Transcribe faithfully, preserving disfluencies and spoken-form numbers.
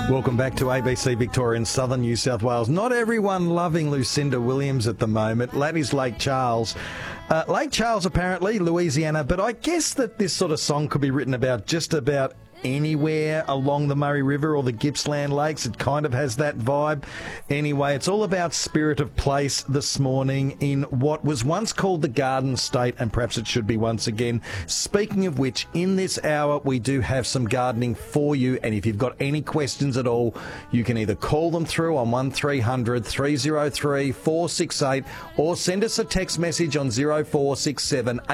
Welcome back to A B C Victoria in southern New South Wales. Not everyone loving Lucinda Williams at the moment. That is Lake Charles. Uh, Lake Charles, apparently, Louisiana, but I guess that this sort of song could be written about just about anywhere along the Murray River or the Gippsland Lakes. It kind of has that vibe. Anyway, it's all about spirit of place this morning in what was once called the Garden State, and perhaps it should be once again. Speaking of which, in this hour, we do have some gardening for you, and if you've got any questions at all, you can either call them through on one three hundred three oh three four six eight or send us a text message on zero four six seven